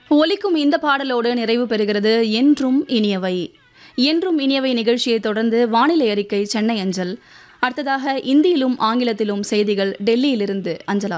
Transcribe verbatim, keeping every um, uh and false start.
ஒலிக்கும் இந்த பாடலோடு நிறைவு பெறுகிறது என்றும் இனியவை. என்றும் இனியவை நிகழ்ச்சியை தொடர்ந்து வானிலை அறிக்கை சென்னை அஞ்சல். அடுத்ததாக இந்தியிலும் ஆங்கிலத்திலும் செய்திகள் டெல்லியிலிருந்து அஞ்சலா.